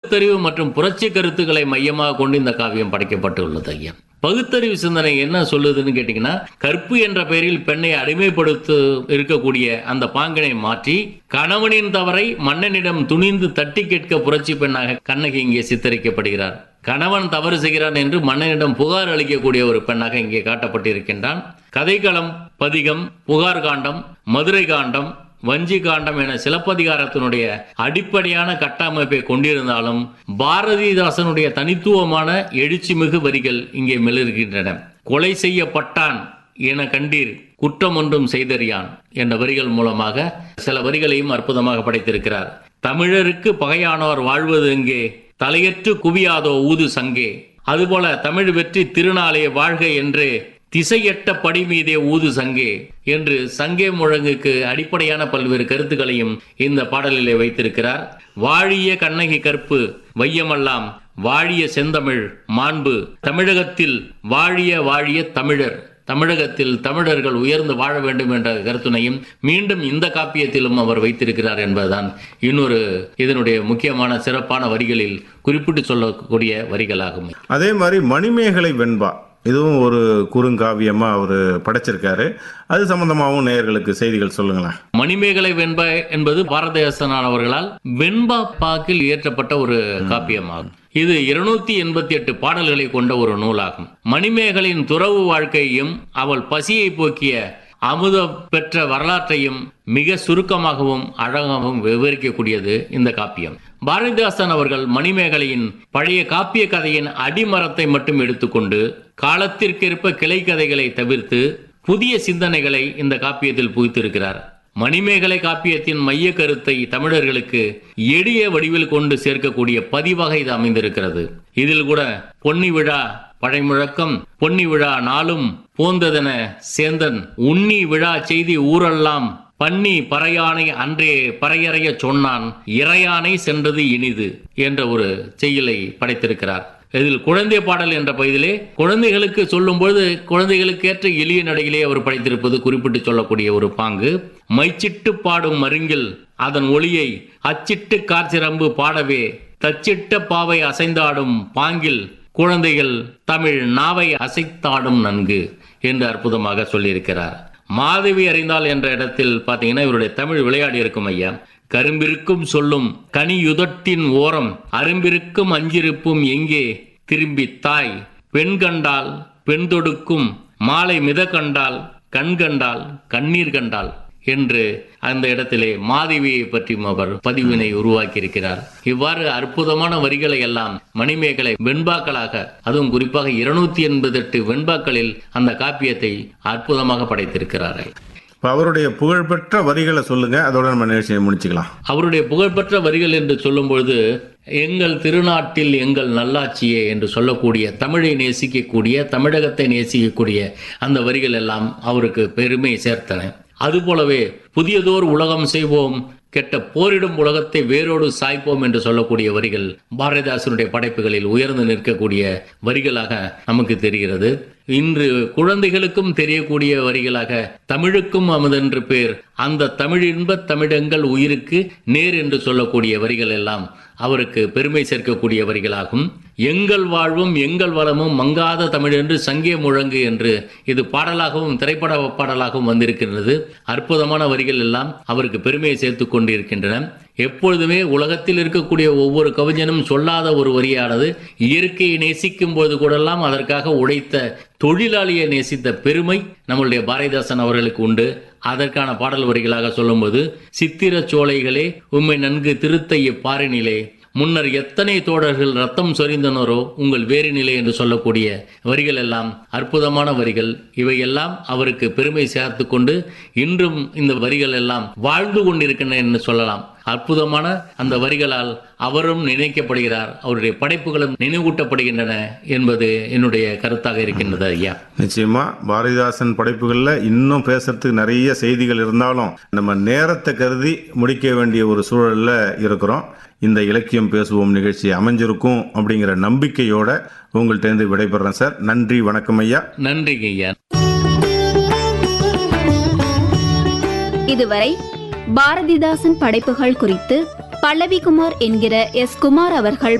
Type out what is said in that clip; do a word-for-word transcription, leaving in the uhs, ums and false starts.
பகுத்தறிவு மற்றும் புரட்சி கருத்துக்களை மையமாக கொண்டு இந்த காவியம் படைக்கப்பட்டுள்ளது ஐயா. பகுத்தறிவு சிந்தனை என்ன சொல்லுதுன்னு கேட்டீங்கன்னா, கற்பு என்ற பெயரில் பெண்ணை அடிமைப்படுத்த இருக்கக்கூடிய அந்த பாங்கினை மாற்றி கணவனின் தவறை மன்னனிடம் துணிந்து தட்டி கேட்க புரட்சி பெண்ணாக கண்ணகி இங்கே சித்தரிக்கப்படுகிறார். கணவன் தவறு செய்கிறான் என்று மன்னனிடம் புகார் அளிக்கக்கூடிய ஒரு பெண்ணாக இங்கே காட்டப்பட்டிருக்கின்றான். கதைக்களம், பதிகம், புகார் காண்டம், மதுரை காண்டம், வஞ்சி காண்டம் என சிலப்பதிகாரத்தினுடைய அடிப்படையான கட்டமைப்பை கொண்டிருந்தாலும் பாரதிதாசனுடைய தனித்துவமான எழுச்சிமிகு வரிகள் இங்கே மிளர்கின்றன. கொலை செய்யப்பட்டான் என கண்டீர் குற்றம் ஒன்றும் செய்தறியான் என்ற வரிகள் மூலமாக சில வரிகளையும் அற்புதமாக படைத்திருக்கிறார். தமிழருக்கு பகையானோர் வாழ்வது எங்கே, தலையற்று குவியாதோ ஊது சங்கே, அதுபோல தமிழ் வெற்றி திருநாளே வாழ்க என்று திசையட்ட படி மீதே ஊது சங்கே என்று சங்கே முழங்குக்கு அடிப்படையான பல்வேறு கருத்துக்களையும் இந்த பாடலிலே வைத்திருக்கிறார். வாழிய கண்ணகி கற்பு வையமெல்லாம் வாழிய செந்தமிழ் மாண்பு, தமிழகத்தில் வாழிய வாழிய தமிழர், தமிழகத்தில் தமிழர்கள் உயர்ந்து வாழ வேண்டும் என்ற கருத்துனையும் மீண்டும் இந்த காப்பியத்திலும் அவர் வைத்திருக்கிறார் என்பதுதான் இன்னொரு இதனுடைய முக்கியமான சிறப்பான வரிகளில் குறிப்பிட்டு சொல்லக்கூடிய வரிகளாகும். அதே மாதிரி மணிமேகலை வெண்பா, இதுவும் ஒரு குறுங்காவியமா அவர் படைச்சிருக்காரு. அது சம்பந்தமாகவும் நேயர்களுக்கு செய்திகள் சொல்லுங்களேன். மணிமேகலை வெண்பா என்பது பாரதிதாசன் அவர்களால் வெண்பா பாக்கில் இயற்றப்பட்ட ஒரு காப்பியமாகும். இது இருநூத்தி எண்பத்தி எட்டு பாடல்களை கொண்ட ஒரு நூலாகும். மணிமேகலின் துறவு வாழ்க்கையையும் அவள் பசியை போக்கிய அமுத பெற்ற வரலாற்றையும் மிக சுருக்கமாகவும் அழகாகவும் விவரிக்கக்கூடியது இந்த காப்பியம். பாரதிதாசன் அவர்கள் மணிமேகலையின் பழைய காப்பிய கதையின் அடிமரத்தை மட்டும் எடுத்துக்கொண்டு காலத்திற்கேற்ப கிளை கதைகளை தவிர்த்து புதிய சிந்தனைகளை இந்த காப்பியத்தில் புகுத்திருக்கிறார். மணிமேகலை காப்பியத்தின் மைய கருத்தை தமிழர்களுக்கு எளிய வடிவில் கொண்டு சேர்க்கக்கூடிய பதிவாக இது அமைந்திருக்கிறது. இதில் கூட பொன்னி விழா பழைமுழக்கம், பொன்னி விழா நாளும் போந்ததென சேந்தன் உண்ணி விழா செய்தி ஊரெல்லாம் பன்னி பறையானை அன்றே பறையறைய சொன்னான் இறையானை சென்றது இனிது என்ற ஒரு செய்யுளை படைத்திருக்கிறார். இதில் குழந்தை பாடல் என்ற பகுதியிலே குழந்தைகளுக்கு சொல்லும் பொழுது குழந்தைகளுக்கு ஏற்ற எளிய நடையிலே அவர் படைத்திருப்பது குறிப்பிட்டு சொல்லக்கூடிய ஒரு பாங்கு. மைச்சிட்டு பாடும் மருங்கில் அதன் ஒளியை அச்சிட்டு காற்சிரம்பு பாடவே தச்சிட்ட பாவை அசைந்தாடும் பாங்கில் குழந்தைகள் தமிழ் நாவை அசைத்தாடும் நன்கு என்று அற்புதமாக சொல்லியிருக்கிறார். மாதவி அறிந்தால் என்ற இடத்தில் பார்த்தீங்கன்னா இவருடைய தமிழ் விளையாடி இருக்கும் ஐயா. கரும்பிருக்கும் சொல்லும் கனியுதட்டின் ஓரம் அரும்பிருக்கும் அஞ்சிருப்பும் எங்கே திரும்பி தாய், பெண் கண்டால் பெண் தொடுக்கும் மாலை மித கண்டால் கண் கண்டால் கண்ணீர் கண்டால் என்று அந்த இடத்திலே மாதவியை பற்றியும் அவர் பதிவினை உருவாக்கி இருக்கிறார். இவ்வாறு அற்புதமான வரிகளை எல்லாம் மணிமேகலை வெண்பாக்களாக, அதுவும் குறிப்பாக இருநூத்தி எண்பத்தி எட்டு வெண்பாக்களில் அந்த காப்பியத்தை அற்புதமாக படைத்திருக்கிறார்கள். அவருடைய புகழ்பெற்ற வரிகளை சொல்லுங்க, அதோட நம்ம நிகழ்ச்சியை முடிச்சுக்கலாம். அவருடைய புகழ்பெற்ற வரிகள் என்று சொல்லும் பொழுது, எங்கள் திருநாட்டில் எங்கள் நல்லாட்சியே என்று சொல்லக்கூடிய, தமிழை நேசிக்கக்கூடிய, தமிழகத்தை நேசிக்கக்கூடிய அந்த வரிகள் எல்லாம் அவருக்கு பெருமை சேர்த்தன. அதுபோலவே புதியதோர் உலகம் செய்வோம், கெட்ட போரிடும் உலகத்தை வேரோடு சாய்ப்போம் என்று சொல்லக்கூடிய வரிகள் பாரதிதாசனுடைய படைப்புகளில் உயர்ந்து நிற்கக்கூடிய வரிகளாக நமக்கு தெரிகிறது. இன்று குழந்தைகளுக்கும் தெரியக்கூடிய வரிகளாக தமிழுக்கும் அமுதென்று பேர், அந்த தமிழின்ப தமிழங்கள் உயிருக்கு நேர் என்று சொல்லக்கூடிய வரிகள் எல்லாம் அவருக்கு பெருமை சேர்க்கக்கூடிய வரிகளாகும். எங்கள் வாழ்வும் எங்கள் வளமும் மங்காத தமிழ் என்று சங்கே முழங்கு என்று இது பாடலாகவும் திரைப்பட பாடலாகவும் வந்திருக்கின்றது. அற்புதமான வரிகள் எல்லாம் அவருக்கு பெருமையை சேர்த்து கொண்டிருக்கின்றன. எப்பொழுதுமே உலகத்தில் இருக்கக்கூடிய ஒவ்வொரு கவிஞனும் சொல்லாத ஒரு வரியானது, இயற்கையை நேசிக்கும் போது கூடெல்லாம் அதற்காக உழைத்த தொழிலாளியை நேசித்த பெருமை நம்முடைய பாரதிதாசன் அவர்களுக்கு உண்டு. அதற்கான பாடல் வரிகளாக சொல்லும்போது, சித்திர சோலைகளே உம்மை நன்கு திருத்த இப்பாரினிலே முன்னர் எத்தனை தோழர்கள் ரத்தம் சொரிந்தனரோ உங்கள் வேறு நிலை என்று சொல்லக்கூடிய வரிகள் எல்லாம் அற்புதமான வரிகள். இவையெல்லாம் அவருக்கு பெருமை சேர்த்து கொண்டு இன்றும் இந்த வரிகள் எல்லாம் வாழ்ந்து கொண்டிருக்கின்றன என்று சொல்லலாம். அற்புதமான அந்த வரிகளால் அவரும் நினைக்கப்படுகிறார், அவருடைய படைப்புகளும் நினைவூட்டப்படுகின்றன என்பது என்னுடைய கருத்தாக இருக்கின்றது ஐயா. நிச்சயமா பாரதிதாசன் படைப்புகள்ல இன்னும் பேசுறதுக்கு நிறைய செய்திகள் இருந்தாலும் நம்ம நேரத்தை கருதி முடிக்க வேண்டிய ஒரு சூழல்ல இருக்கிறோம். இந்த இலக்கியம் பேசுவோம் நிகழ்ச்சி அமைஞ்சிருக்கும் அப்படிங்கிற நம்பிக்கையோட உங்கள்கிட்ட இருந்து விடைபெறேன் சார். நன்றி, வணக்கம் ஐயா. நன்றி ஐயா. இதுவரை பாரதிதாசன் படைப்புகள் குறித்து பல்லவி குமார் என்கிற எஸ் குமார் அவர்கள்